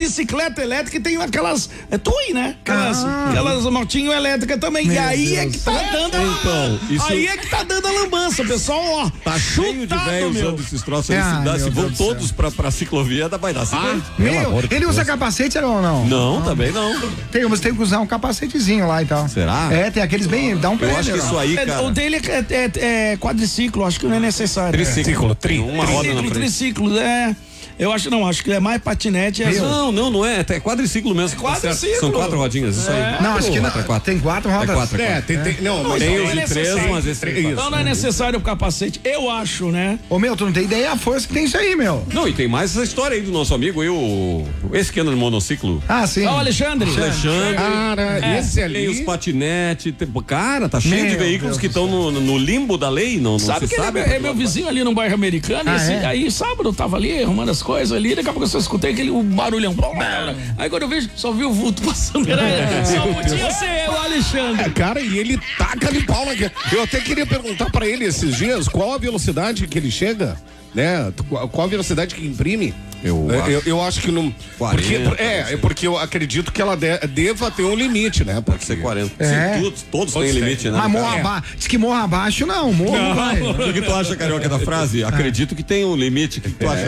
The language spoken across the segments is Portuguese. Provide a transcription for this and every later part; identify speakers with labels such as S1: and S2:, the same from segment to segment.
S1: bicicleta elétrica e tem aquelas Tui, né? Aquelas motinhas elétricas também.
S2: Meu
S1: e aí
S2: Deus.
S1: é que tá dando aí é que tá dando a lambança, pessoal, ó.
S3: Tá cheio de velhos usando esses troços aí. Se vão todos pra ciclovia, vai dar acidente.
S2: Ele usa capacete ou não?
S3: Não, também não.
S2: Você tem que usar um capacetezinho lá e tal.
S3: Será?
S2: Tem aqueles bem, dá um
S3: Eu acho que isso aí, cara.
S1: O dele é quadriciclo, acho que não é necessário.
S3: Triciclo. Uma roda na frente.
S1: Triciclo, eu acho que é mais patinete.
S3: Não é, é quadriciclo mesmo.
S1: Quadriciclo.
S3: São 4 rodinhas, isso aí.
S2: Não, acho que não, tem 4 rodas.
S3: Tem os de 3, mas esse
S1: Então não é necessário o capacete, eu acho, né?
S2: Tu não tem ideia a força que tem isso aí, meu.
S3: Não, e tem mais essa história aí do nosso amigo, esse que anda no monociclo.
S2: Sim.
S1: O Alexandre.
S4: Cara, esse ali.
S3: Tem os patinetes, cara, tá cheio de veículos que estão no limbo da lei, não
S1: sabe
S3: se
S1: que
S3: sabe.
S1: Ele é meu vizinho ali no bairro Americano, aí sábado eu tava ali arrumando as coisas ali, daqui a pouco eu só escutei aquele barulhão. Aí quando eu vejo, só vi o vulto passando. Só podia ser o Alexandre.
S4: Cara, e ele taca de pau aqui. Eu até queria perguntar pra ele esses dias qual a velocidade que ele chega, né? Qual a velocidade que imprime? Eu acho que não.
S3: 40,
S4: porque eu acredito que ela deva ter um limite, né?
S3: Pode ser 40. Todos têm limite, né?
S2: Mas diz que morra abaixo, não. Morro vai.
S3: O que tu acha, Carioca, da frase? Acredito que tem um limite. O que tu acha?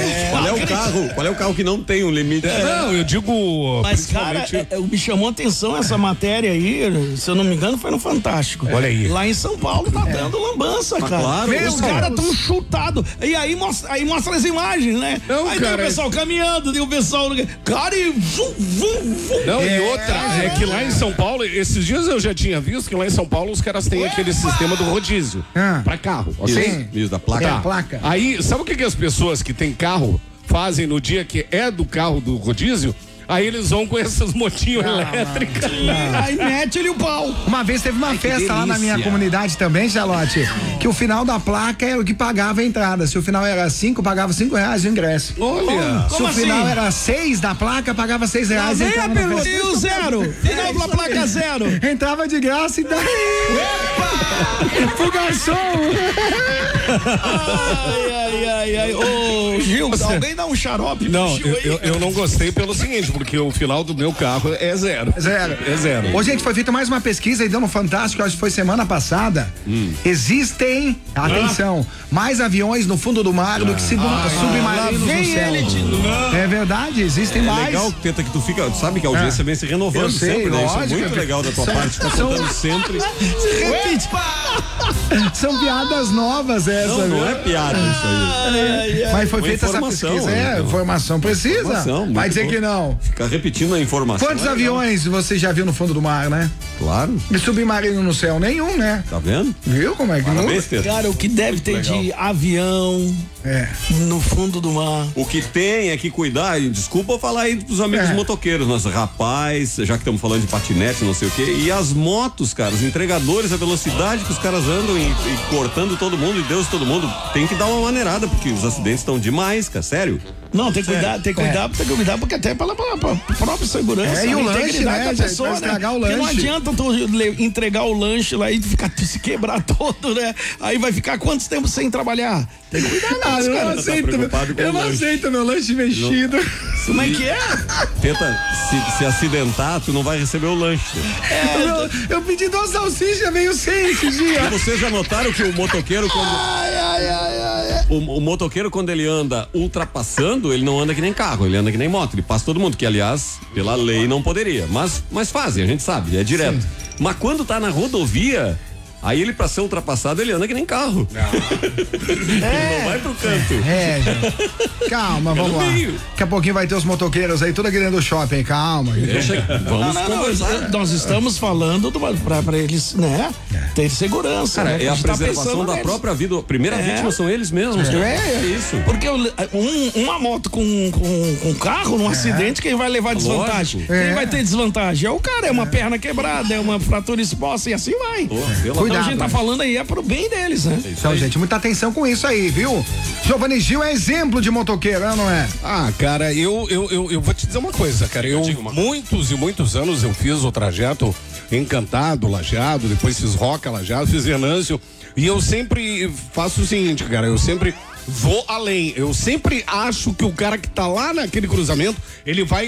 S3: Qual é o carro que não tem um limite?
S4: Não, eu digo.
S1: Mas, cara, me chamou a atenção essa matéria aí, se eu não me engano, foi no Fantástico.
S4: Olha aí.
S1: Lá em São Paulo tá dando lambança, cara.
S3: Claro.
S1: Os caras tão chutados. E aí mostra as imagens, né?
S4: Não,
S1: aí
S4: cara,
S1: tem o pessoal caminhando, tem o pessoal. Cara, e
S4: Não, e outra, é que lá em São Paulo, esses dias eu já tinha visto que lá em São Paulo os caras têm aquele sistema do rodízio pra carro, ok?
S3: Isso, da placa.
S2: Placa.
S4: Aí, sabe o que as pessoas que têm carro fazem no dia que é do carro do rodízio? Aí eles vão com essas motinhas elétricas.
S1: Aí mete ele o pau.
S2: Uma vez teve uma festa lá na minha comunidade também, Charlotte, que o final da placa era o que pagava a entrada. Se o final era 5, pagava R$5 o ingresso.
S4: Olha.
S2: Se o final era 6 da placa, pagava R$6.
S1: Vem a pergunta. E o 0? Final da placa 0.
S2: Entrava de graça e daí. Pro garçom.
S1: Ai. Ô, Gil, alguém dá um xarope?
S4: Não, eu não gostei pelo seguinte, porque o final do meu carro é 0. É 0.
S2: Ô, gente, foi feita mais uma pesquisa aí dando fantástico, acho que foi semana passada. Existem, atenção, mais aviões no fundo do mar do que submarinos no céu. É verdade, existem mais.
S3: É legal que tu fica, sabe que a audiência vem se renovando sempre, né? Isso é muito legal da tua parte, ficar contando sempre.
S1: Repite.
S2: São piadas novas essas.
S3: Não é piada isso aí.
S2: Mas foi feita essa pesquisa, informação precisa. Vai dizer que não.
S3: Ficar repetindo a informação.
S2: Quantos aviões você já viu no fundo do mar, né?
S3: Claro.
S2: E submarino no céu? Nenhum, né?
S3: Tá vendo?
S2: Viu como é que não?
S1: Cara, o que deve ter de avião no fundo do mar.
S3: O que tem é que cuidar, e desculpa falar aí pros amigos motoqueiros, mas rapaz, já que estamos falando de patinete, não sei o quê, e as motos, cara, os entregadores, a velocidade que os caras andam e cortando todo mundo e Deus todo mundo, tem que dar uma maneirada, porque os acidentes estão demais, cara, sério.
S1: Não, tem que cuidar, porque até pela própria segurança.
S2: E o lanche, né?
S1: Da pessoa,
S2: vai estragar o lanche.
S1: Porque não adianta tu entregar o lanche lá e ficar se quebrar todo, né? Aí vai ficar quantos tempos sem trabalhar? Tem que cuidar
S2: eu não aceito meu lanche mexido.
S1: Como é que é?
S3: Tenta se acidentar, tu não vai receber o lanche.
S2: Eu pedi 2 salsichas, veio 6 esse dia.
S3: E vocês já notaram que o motoqueiro o motoqueiro quando ele anda ultrapassando, ele não anda que nem carro, ele anda que nem moto, ele passa todo mundo, que aliás, pela lei não poderia, mas fazem, a gente sabe, é direto. Sim. Mas quando tá na rodovia, aí ele, pra ser ultrapassado, ele anda que nem carro. Ele não vai pro canto.
S2: Gente. Calma, vamos lá. Daqui a pouquinho vai ter os motoqueiros aí, tudo aqui dentro do shopping, calma.
S3: Vamos conversar.
S1: Nós estamos falando pra eles, né, ter segurança.
S3: Cara,
S1: né,
S3: é a preservação da própria vida. A primeira vítima são eles mesmos.
S1: É isso. Porque uma moto com carro, num acidente, quem vai levar desvantagem? Quem vai ter desvantagem? É o cara, é uma perna quebrada, é uma fratura exposta e assim vai. Então a gente tá falando aí pro bem deles, né?
S2: Então, gente, muita atenção com isso aí, viu? Giovanni Gil é exemplo de motoqueiro, não é?
S4: Ah, cara, eu vou te dizer uma coisa, cara. Muitos e muitos anos eu fiz o trajeto Encantado, Lajeado, depois fiz Roca, Lajeado, fiz Venâncio. E eu sempre faço o seguinte, cara, eu sempre vou além. Eu sempre acho que o cara que tá lá naquele cruzamento, ele vai